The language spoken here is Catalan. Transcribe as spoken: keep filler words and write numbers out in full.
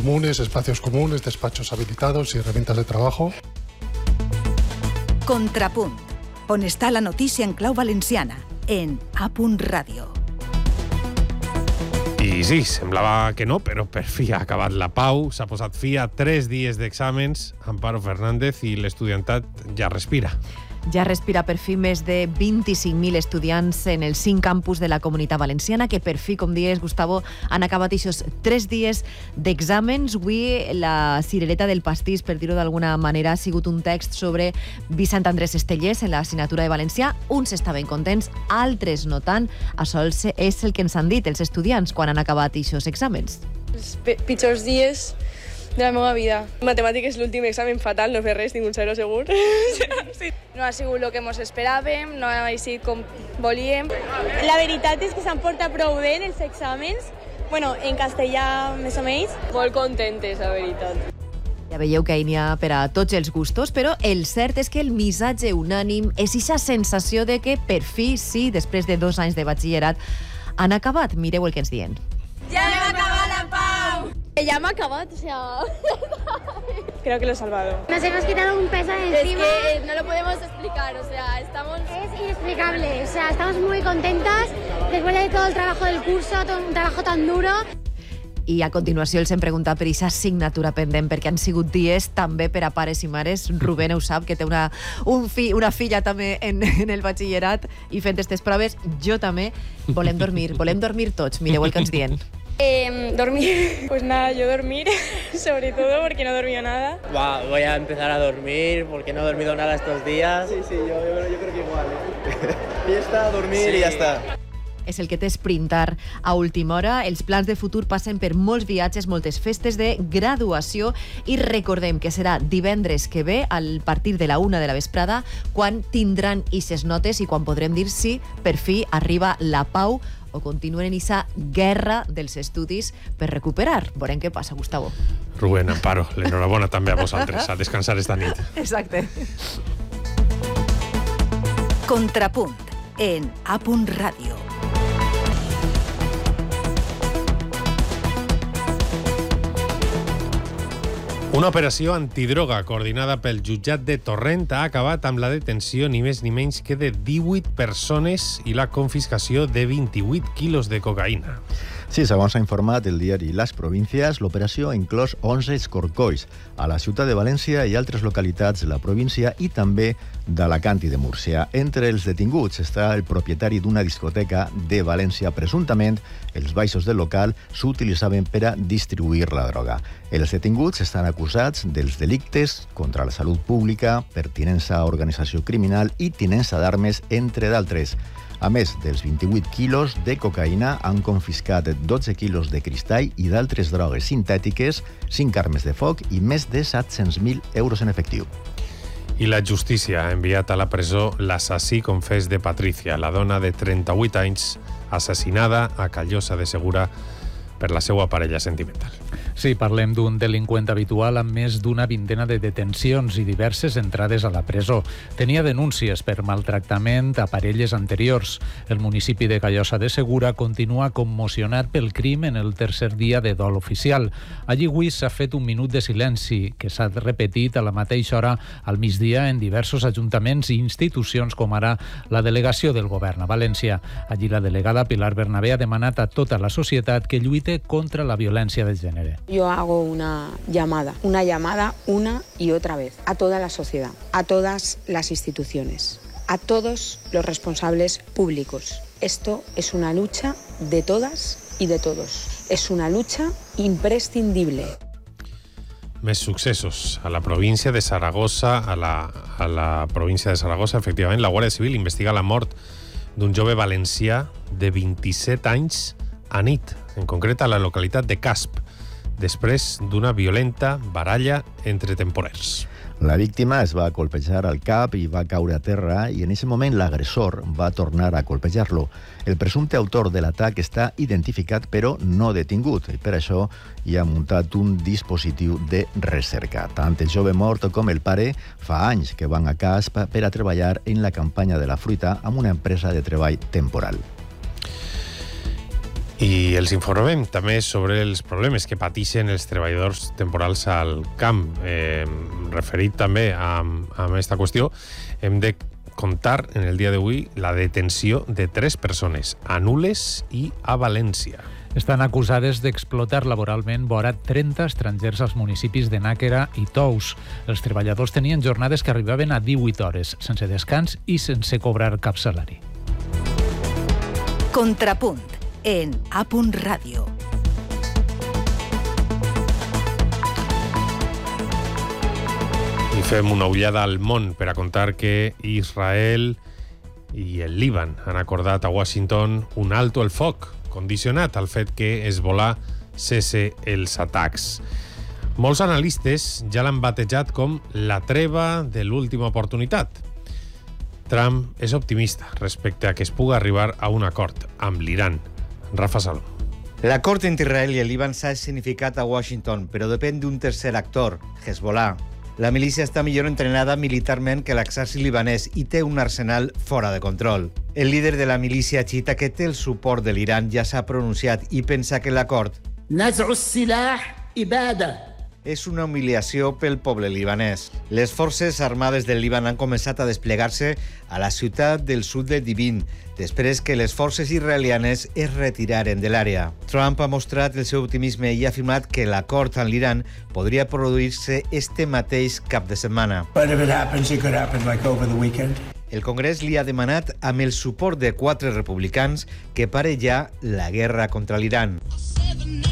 comunes, espacios comunes, despachos habilitados y herramientas de trabajo. Contrapunt, on està la notícia en clau valenciana, en A Punt Ràdio. I sí, semblava que no, però per fi ha acabat la pau, s'ha posat fi a tres dies d'exàmens. Amparo Fernández i l'estudiantat ja respira. Ja respira per fi més de vint-i-cinc mil estudiants en els cinc campus de la Comunitat Valenciana, que per fi, com dies, Gustavo, han acabat aquests tres dies d'exàmens. Avui la cirereta del pastís, per dir-ho d'alguna manera, ha sigut un text sobre Vicent Andrés Estellés en l'assignatura de valencià. Uns estaven contents, altres no tant. Això és el que ens han dit els estudiants quan han acabat aquests exàmens. Els pitjors dies de la meva vida. Matemàtiques, l'últim examen fatal, no fer res, tinc un zero segur. Sí. No ha sigut el que ens esperàvem, no ha sigut com volíem. La veritat és que s'han portat prou bé els exàmens, bueno, en castellà més o menys. Molt contentes, la veritat. Ja veieu que n'hi ha per a tots els gustos, però el cert és que el missatge unànim és aquesta sensació de que per fi, sí, després de dos anys de batxillerat, han acabat. Mireu el que ens diuen. Ja hem acabat la pau! Ya me ha acabado, o sea... Creo que lo he salvado. Nos hemos quitado un peso de encima. Es que no lo podemos explicar, o sea, estamos... Es inexplicable, o sea, estamos muy contentas después de todo el trabajo del curso, todo un trabajo tan duro. I a continuació els hem preguntat per aquesta assignatura pendent, perquè han sigut dies també per a pares i mares. Rubén ho sap, que té una, un fi, una filla també en, en el batxillerat i fent aquestes proves. Jo també. Volem dormir, volem dormir tots. Mireu el que ens dient. Eh, dormir, pues nada, yo dormir, sobre todo porque no he dormido nada. Va, voy a empezar a dormir porque no he dormido nada estos días. Sí, sí, yo, yo, yo creo que igual. ¿eh? Fiesta, dormir sí. Y ya está. És el que té sprintar a última hora. Els plans de futur passen per molts viatges, moltes festes de graduació i recordem que serà divendres que ve, al partir de la una de la vesprada, quan tindran ixes notes i quan podrem dir si per fi arriba la pau o continuen en aquesta guerra dels estudis per recuperar. Veurem què passa, Gustavo. Rubén, Amparo, l'enhorabona també a vosaltres, a descansar esta nit. Exacte. Contrapunt, en A Punt Ràdio. Una operació antidroga coordinada pel jutjat de Torrent ha acabat amb la detenció ni més ni menys que de divuit persones i la confiscació de vint-i-vuit quilos de cocaïna. Sí, segons ha informat el diari Las Provincias, l'operació ha inclòs onze escorcolls a la ciutat de València i altres localitats de la província i també d'Alacant i de Múrcia. Entre els detinguts està el propietari d'una discoteca de València. Presumptament, els baixos del local s'utilitzaven per a distribuir la droga. Els detinguts estan acusats dels delictes contra la salut pública, pertinença a organització criminal i tinença d'armes, entre d'altres. A més dels vint-i-vuit quilos de cocaïna, han confiscat dotze quilos de cristall i d'altres drogues sintètiques, cinc armes de foc i més de set-cents mil euros en efectiu. I la justícia ha enviat a la presó l'assassí confés de Patricia, la dona de trenta-vuit anys, assassinada a Callosa de Segura per la seva parella sentimental. Sí, parlem d'un delinqüent habitual amb més d'una vintena de detencions i diverses entrades a la presó. Tenia denúncies per maltractament a parelles anteriors. El municipi de Callosa de Segura continua commocionat pel crim en el tercer dia de dol oficial. Allí avui s'ha fet un minut de silenci que s'ha repetit a la mateixa hora al migdia en diversos ajuntaments i institucions com ara la delegació del govern a València. Allí la delegada Pilar Bernabé ha demanat a tota la societat que lluite contra la violència de gènere. Yo hago una llamada, una llamada una y otra vez a toda la sociedad, a todas las instituciones, a todos los responsables públicos. Esto es una lucha de todas y de todos. Es una lucha imprescindible. Més successos. A la província de Saragossa, a la, a la província de Saragossa, efectivament, la Guàrdia Civil investiga la mort d'un jove valencià de vint-i-set anys a nit, en concret a la localitat de Casp, després d'una violenta baralla entre temporers. La víctima es va colpejar al cap i va caure a terra i en aquest moment l'agressor va tornar a colpejar-lo. El presumpte autor de l'atac està identificat però no detingut i per això hi ha muntat un dispositiu de recerca. Tant el jove mort com el pare fa anys que van a Casp per a treballar en la campanya de la fruita amb una empresa de treball temporal. I els informem també sobre els problemes que pateixen els treballadors temporals al camp. Eh, referit també a, a aquesta qüestió, hem de contar en el dia d'avui la detenció de tres persones a Nules i a València. Estan acusades d'explotar laboralment vora trenta estrangers als municipis de Nàquera i Tous. Els treballadors tenien jornades que arribaven a divuit hores, sense descans i sense cobrar cap salari. Contrapunt en A Punt Ràdio. I fem una ullada al món per a contar que Israel i el Líban han acordat a Washington un alto el foc, condicionat al fet que Hezbollah cesse els atacs. Molts analistes ja l'han batejat com la treva de l'última oportunitat. Trump és optimista respecte a que es pugui arribar a un acord amb l'Iran. Rafa Salom. L'acord entre Israel i el Líban s'ha significat a Washington, però depèn d'un tercer actor, Hezbollah. La milícia està millor entrenada militarment que l'exèrcit libanès i té un arsenal fora de control. El líder de la milícia xiita, que té el suport de l'Iran, ja s'ha pronunciat i pensa que l'acord és una humiliació pel poble libanès. Les forces armades del Líban han començat a desplegar-se a la ciutat del sud de Divin, després que les forces israelianes es retiraren de l'àrea. Trump ha mostrat el seu optimisme i ha afirmat que l'acord amb l'Iran podria produir-se este mateix cap de setmana. El Congrés li ha demanat, amb el suport de quatre republicans, que pare ja la guerra contra l'Iran.